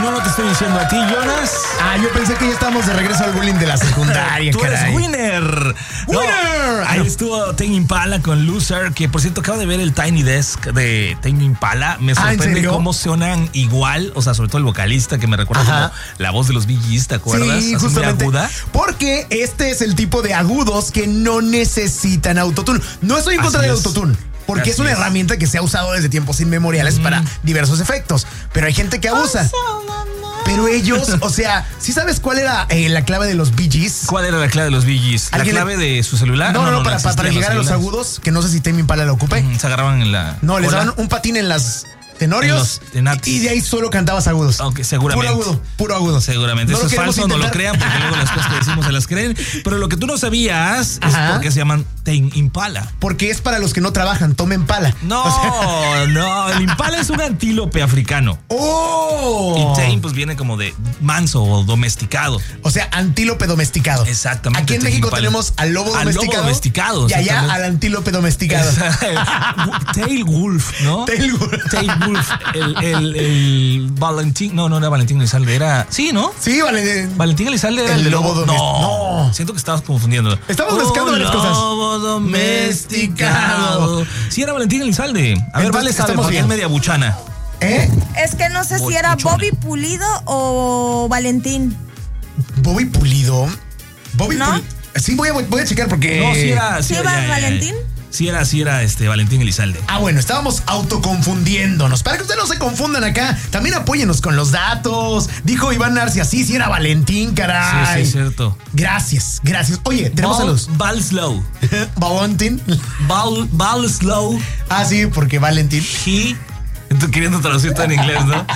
No, no te estoy diciendo a ti, Jonas. Yo pensé que ya estábamos de regreso al bullying de la secundaria, Tú eres caray. winner. ¡Winner! Ahí estuvo Tame Impala con Loser, que por cierto acabo de ver el Tiny Desk de Tame Impala. Me ¿en sorprende serio? cómo suenan igual, o sea, sobre todo el vocalista, que me recuerda como la voz de los Bee Gees, ¿te acuerdas? Sí, así justamente. muy aguda. Porque este es el tipo de agudos que no necesitan autotune. No estoy en contra Así del es. autotune. Porque es una herramienta que se ha usado desde tiempos inmemoriales para diversos efectos. Pero hay gente que abusa. Pero ellos, o sea, ¿sí sabes cuál era la clave de los Bee Gees? ¿Cuál era la clave de los Bee Gees? ¿La clave de su celular? No, para llegar a los agudos, que no sé si Tame Impala lo ocupe. Se agarraban en la... No, les daban un patín en las tenorios y de ahí solo cantabas agudos. Ok, seguramente. Puro agudo. Seguramente. No eso es falso, intentar. no lo crean, porque luego las cosas que decimos se las creen. Pero lo que tú no sabías es por qué se llaman Tame Impala. Porque es para los que no trabajan, tomen pala. No, no, el impala es un antílope africano. ¡Oh! Y Tame pues viene como de manso o domesticado. O sea, antílope domesticado. Exactamente. Aquí en Tame México Impala. tenemos al lobo domesticado. Y allá al antílope domesticado. Tail Wolf, ¿no? Tail Wolf. El Valentín. No era Valentín Elizalde, era. Sí, ¿no? Sí, Valentín Elizalde era el de lobo domesticado. No, siento que estabas confundiendo. Estamos mezclando varias cosas. Lobo domesticado. Sí, era Valentín Elizalde. A ver, vale, sabe, porque es media buchana. Es que no sé si era Bobby Pulido o Valentín. ¿Bobby Pulido? ¿No? Sí, voy a checar porque... No, sí era. ¿Sí era Valentín? Sí era Valentín Elizalde. Bueno, estábamos autoconfundiéndonos. Para que ustedes no se confundan acá, también apóyenos con los datos. Dijo Iván Narcia, sí era Valentín, caray. Sí, es cierto. Gracias. Oye, tenemos a los... Balslow. Valentín. Balslow. Sí, porque Valentín. Estoy queriendo traducir todo en inglés, ¿no?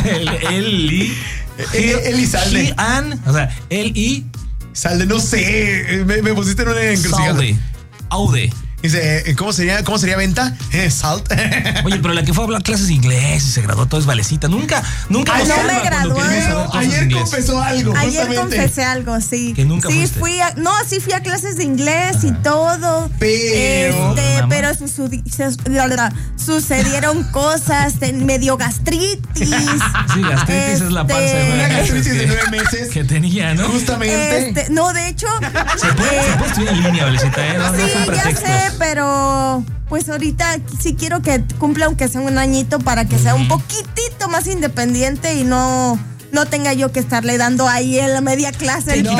Elizalde. O sea, Salde, no sé. Me pusiste en una encrucijada. Aude. Dice, ¿cómo sería venta? Salt. Oye, pero la que fue a hablar clases de inglés y se graduó todo es Valecita. Nunca no me gradué. Ayer confesó algo. Ayer confesé algo, sí. Que nunca fuiste. Sí fui a clases de inglés y todo. Pero sucedieron cosas, me dio gastritis. Sí, gastritis es la panza de una gastritis de 9 meses que tenía, ¿no? Justamente. No, de hecho. Se puede estudiar en línea, Valecita, No son pretextos. Ya sé, pero pues ahorita sí quiero que cumpla aunque sea un añito para que sea un poquitito más independiente y no tenga yo que estarle dando ahí en la media clase el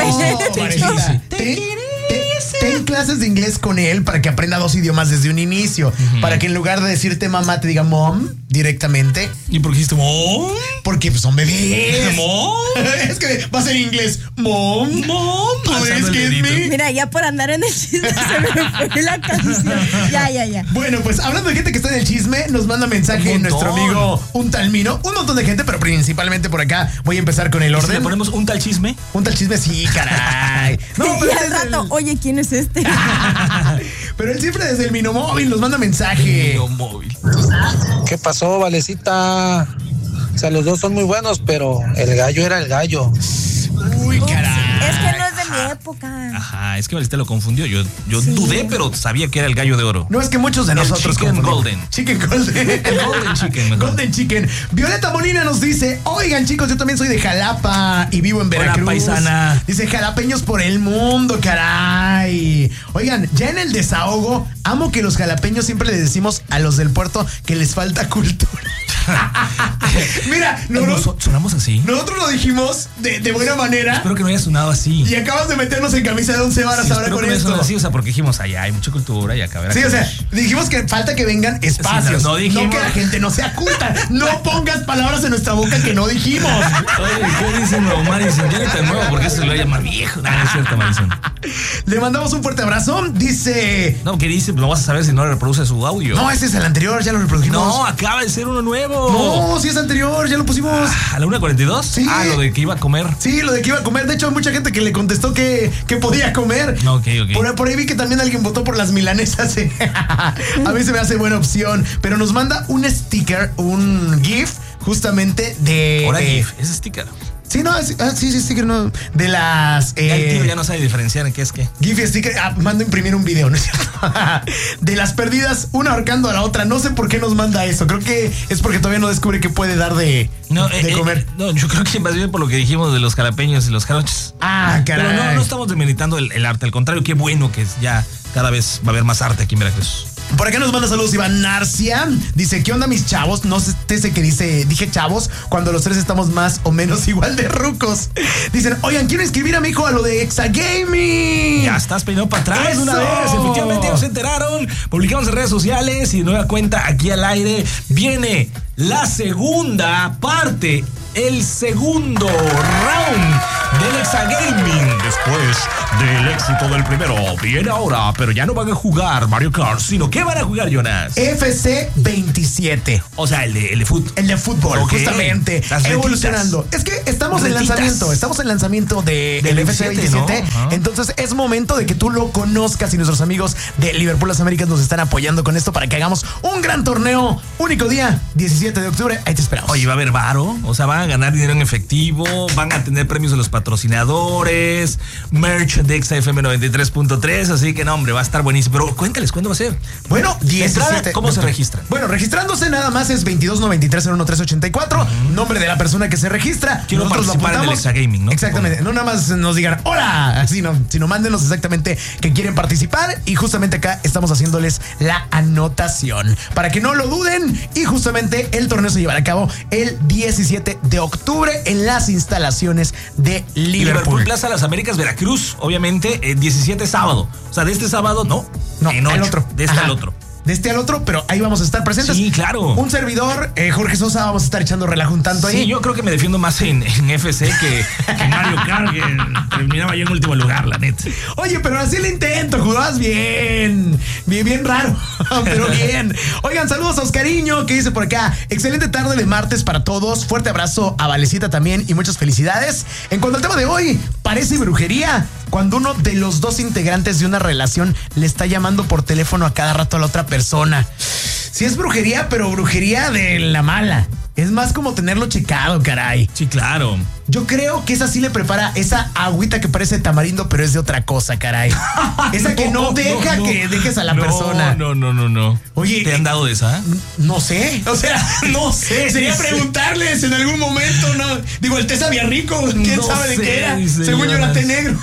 Ten clases de inglés con él para que aprenda 2 idiomas desde un inicio. Para que en lugar de decirte mamá te diga mom directamente. ¿Y por qué dijiste mom? Porque pues son bebés. ¿Mom? Es que va a ser inglés. Mom. Mira, ya por andar en el chisme se me fue la canción. Ya. Bueno, pues hablando de gente que está en el chisme, nos manda mensaje nuestro amigo Un Tal Mino. Un montón de gente, pero principalmente por acá. Voy a empezar con el orden. ¿Le ponemos un tal chisme? Un tal chisme, sí, caray. No, pero y al rato, oye, ¿quién es este? Pero él siempre desde el Minomóvil nos manda mensaje. Minomóvil. ¿Qué pasó, Valecita? O sea, los dos son muy buenos, pero el gallo era el gallo. Uy, caray. Es que no es de mi época. Ajá, es que Valecita lo confundió. Yo dudé, pero sabía que era el gallo de oro. No, es que muchos de nosotros Chicken Golden. Chicken Golden. El Golden Chicken, mejor. Golden Chicken. Violeta Molina nos dice, oigan chicos, yo también soy de Jalapa y vivo en Veracruz. Hola, paisana. Dice, jalapeños por el mundo, caray. Oigan, ya en el desahogo, amo que los jalapeños siempre le decimos a los del puerto que les falta cultura. Mira, sonamos así. Nosotros lo dijimos de buena manera. Espero que no haya sonado así. Y acabas de meternos en camisa de 11 varas ahora con esto. Así, o sea, porque dijimos, allá hay mucha cultura y acá verás. Sí, o sea, dijimos que falta que vengan espacios. Sí, no dijimos. No que la gente no sea culta. No pongas palabras en nuestra boca que no dijimos. Oye, ¿qué dicen Madison? Ya ni tan nuevo porque eso se lo va a llamar viejo. No, es cierto, Madison. Le mandamos un fuerte abrazo. Dice. No, ¿qué dice? No vas a saber si no reproduce su audio. No, ese es el anterior, ya lo reprodujimos. No, acaba de ser uno nuevo. No, sí es anterior, ya lo pusimos. ¿A la 1:42? Sí. Lo de que iba a comer. Sí, lo de que iba a comer. De hecho, hay mucha gente que le contestó que podía comer. Ok. Por ahí vi que también alguien votó por las milanesas. A mí se me hace buena opción. Pero nos manda un sticker, un GIF, justamente de. Ahora GIF, es sticker. Sí, no, sí, que no. De las. Ya el tío ya no sabe diferenciar en qué es qué. Giphy Sticker, mando a imprimir un video, ¿no es cierto? De las perdidas, una ahorcando a la otra. No sé por qué nos manda eso. Creo que es porque todavía no descubre qué puede dar de comer. No, yo creo que más bien por lo que dijimos de los jalapeños y los jaroches. Ah, caray. Pero no estamos demeritando el arte. Al contrario, qué bueno que ya cada vez va a haber más arte aquí en Veracruz. Por acá nos manda saludos Iván Narcia. Dice, ¿qué onda mis chavos? No sé qué dije chavos cuando los tres estamos más o menos igual de rucos. Dicen, oigan, quiero inscribir a mi hijo a lo de Exagaming. Ya estás peinado para atrás una vez. Efectivamente ya se enteraron. Publicamos en redes sociales y de nueva cuenta aquí al aire viene la segunda parte, el segundo round del Exagaming. Después del éxito del primero, viene ahora, pero ya no van a jugar Mario Kart, sino ¿qué van a jugar, Jonas? FC 27. O sea, el de fútbol. El de fútbol, Okay. Justamente. Las evolucionando. retitas. Es que estamos en lanzamiento del FC 27. ¿No? Entonces es momento de que tú lo conozcas y nuestros amigos de Liverpool Las Américas nos están apoyando con esto para que hagamos un gran torneo. Único día, 17 de octubre. Ahí te esperamos. Oye, va a haber varo. O sea, van a ganar dinero en efectivo, van a tener premios de los patrocinadores, merch de XFM 93.3, así que no, hombre, va a estar buenísimo. Pero cuéntales, ¿cuándo va a ser? Bueno, 17. ¿Cómo se registran? Bueno, registrándose nada más es 2293-01384. Nombre de la persona que se registra. Quiero nosotros participar en el Exagaming, ¿no? Exactamente. No nada más nos digan hola, sino mándenos exactamente que quieren participar y justamente acá estamos haciéndoles la anotación para que no lo duden. Y justamente el torneo se llevará a cabo el 17 de octubre en las instalaciones de Liverpool Plaza Las Américas, Veracruz, obviamente, 17 sábado. O sea, de este sábado, no, en 8, el otro. De este al otro. De este al otro, pero ahí vamos a estar presentes. Sí, claro. Un servidor, Jorge Sosa, vamos a estar echando relajo un tanto ahí. Sí, yo creo que me defiendo más en FC que Mario Kart, que terminaba yo en último lugar, la neta. Oye, pero así el intento, jugabas bien raro, pero bien. Oigan, saludos a Oscariño, que dice por acá, excelente tarde de martes para todos, fuerte abrazo a Valecita también y muchas felicidades. En cuanto al tema de hoy, parece brujería cuando uno de los dos integrantes de una relación le está llamando por teléfono a cada rato a la otra persona. Sí es brujería, pero brujería de la mala. Es más como tenerlo checado, caray. Sí, claro. Yo creo que esa sí le prepara esa agüita que parece tamarindo, pero es de otra cosa, caray. Esa que no deja que dejes a la persona. No. Oye, ¿te han dado de esa? No sé. O sea, no sé. Sería preguntarles en algún momento, ¿no? Digo, el té sabía rico. ¿Quién sabe de qué era? Según yo era té negro.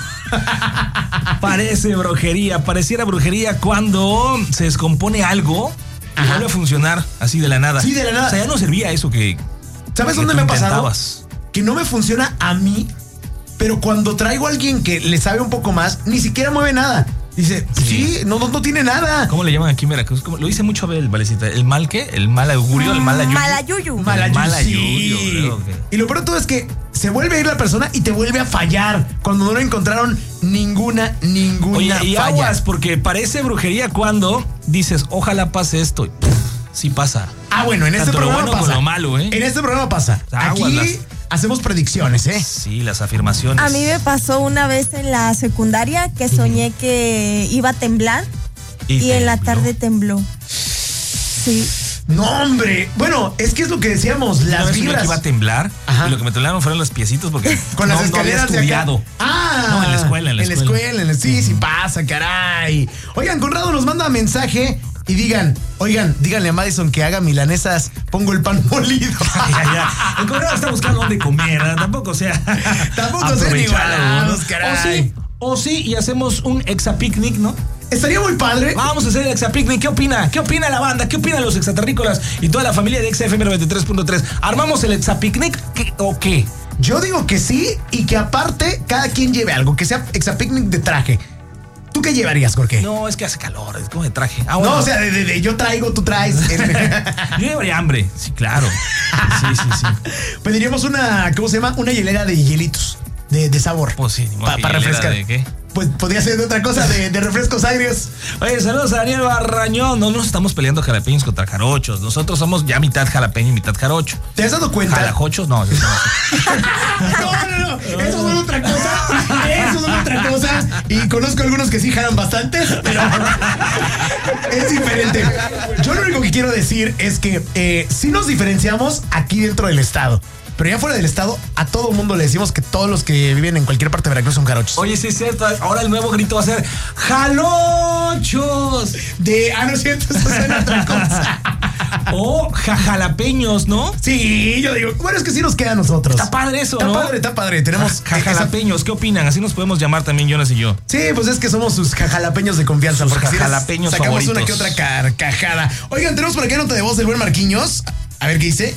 Pareciera brujería cuando se descompone algo y vuelve a funcionar así de la nada. Sí, de la nada. O sea, ya no servía eso que... ¿Sabes dónde me ha pasado? Que no me funciona a mí, pero cuando traigo a alguien que le sabe un poco más, ni siquiera mueve nada. Dice, sí, no tiene nada. ¿Cómo le llaman aquí en Veracruz? Lo dice mucho Abel, Valecita. ¿El mal qué? ¿El mal augurio? ¿El mal ayuyo? Malayuyo. Sí. Y lo peor de todo es que se vuelve a ir la persona y te vuelve a fallar cuando no lo encontraron ninguna Oye, y falla. Aguas, porque parece brujería cuando dices, ojalá pase esto. Sí pasa. Bueno, en este programa pasa. Con lo malo, ¿eh? En este programa pasa. Aquí hacemos predicciones, ¿eh? Sí, las afirmaciones. A mí me pasó una vez en la secundaria que soñé que iba a temblar y en la tarde tembló. Sí. No, hombre. Bueno, es que es lo que decíamos, las vibras. Que iba a temblar. Y lo que me temblaron fueron los piecitos porque con las escaleras no había estudiado. No, en la escuela. Sí pasa, caray. Oigan, Conrado nos manda mensaje y díganle a Madison que haga milanesas, pongo el pan molido. Ya. El Conrado está buscando dónde comer, tampoco sean igualados, caray. O sí, y hacemos un exapicnic, ¿no? Estaría muy padre. Vamos a hacer el exapicnic. ¿Qué opina? ¿Qué opina la banda? ¿Qué opinan los exaterrícolas y toda la familia de XFM 93.3? ¿Armamos el exapicnic o qué? Yo digo que sí y que aparte cada quien lleve algo, que sea exapicnic de traje. ¿Tú qué llevarías, Jorge? No, es que hace calor, es como de traje. Bueno. No, o sea, de yo traigo, tú traes. Yo llevaría hambre, sí, claro. Sí. Pediríamos una hielera de hielitos, de sabor. Pues sí, para refrescar. ¿De qué? Pues podría ser de otra cosa, de refrescos agrios. Oye, saludos a Daniel Barrañón. No nos estamos peleando jalapeños contra jarochos. Nosotros somos ya mitad jalapeño y mitad jarocho. ¿Te has dado cuenta? ¿Jalajochos? No. No. Eso es otra cosa. Y conozco algunos que sí jalan bastante, pero es diferente. Yo lo único que quiero decir es que sí nos diferenciamos aquí dentro del estado. pero ya fuera del estado, a todo mundo le decimos que todos los que viven en cualquier parte de Veracruz son jarochos. Oye, sí es cierto. Ahora el nuevo grito va a ser ¡jalochos! No es cierto, eso suena otra cosa. O jajalapeños, ¿no? Sí, yo digo, bueno, es que sí nos queda a nosotros. Está padre eso, ¿no? Está padre. Tenemos jajalapeños, ¿qué opinan? Así nos podemos llamar también Jonas y yo. Sí, pues es que somos sus jajalapeños de confianza. Sus porque jajalapeños sacamos favoritos. una que otra carcajada. Oigan, tenemos por aquí nota de voz del buen Marquiños. A ver qué dice.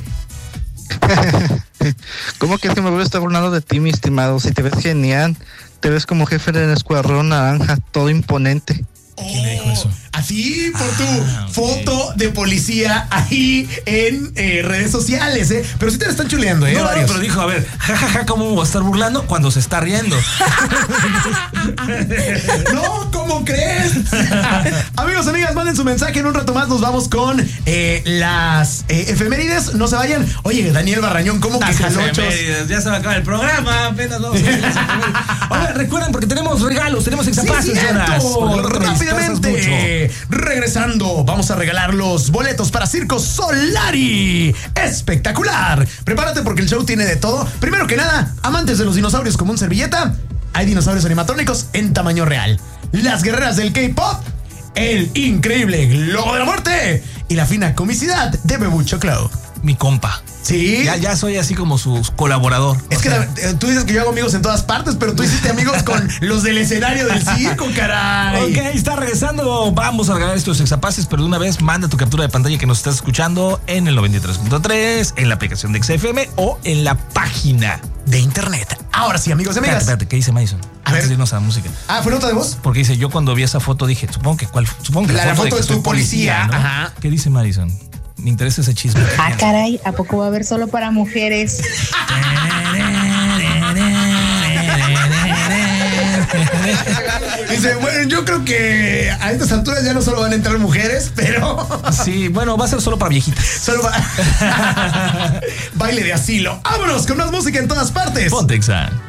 ¿Cómo que me voy a estar burlando de ti, mi estimado? Si te ves genial, te ves como jefe del escuadrón naranja, todo imponente. ¿Quién le dijo eso? Así por tu foto de policía ahí en redes sociales, ¿eh? Pero sí te la están chuleando, ¿eh? No, varios. pero dijo, a ver, jajaja, ¿cómo me voy a estar burlando cuando se está riendo? No, ¿cómo crees? Amigos, amigas, manden su mensaje. En un rato más nos vamos con las efemérides. No se vayan. Oye, Daniel Barrañón, ¿cómo que jalochos? Ya se va a acabar el programa. Apenas vamos a Ahora, recuerden, porque tenemos regalos, tenemos exapases, Jonas. Rápidamente, regresando, vamos a regalar los boletos para Circo Solari. Espectacular. Prepárate porque el show tiene de todo. Primero que nada, amantes de los dinosaurios como un servilleta, hay dinosaurios animatrónicos en tamaño real. Las guerreras del K-pop, el increíble globo de la muerte y la fina comicidad de Bebucho Cloud. Mi compa. Sí. Ya soy así como su colaborador. Es que tú dices que yo hago amigos en todas partes, pero tú hiciste amigos con los del escenario del circo, caray. Ok, está regresando. Vamos a regalar estos exapases, pero de una vez manda tu captura de pantalla que nos estás escuchando en el 93.3, en la aplicación de XFM o en la página de internet. Ahora sí, amigos y amigas. Espérate, ¿qué dice Madison? Antes de irnos a la música. ¿Fue nota de voz? Porque dice, yo cuando vi esa foto dije, supongo que la foto de tu policía, ¿no? Ajá. ¿Qué dice Madison? Me interesa ese chisme. Caray, ¿a poco va a haber solo para mujeres? Dice, bueno, yo creo que a estas alturas ya no solo van a entrar mujeres, pero... Sí, bueno, va a ser solo para viejitas. Solo para... Baile de asilo. ¡Vámonos con más música en todas partes! Ponte Exa.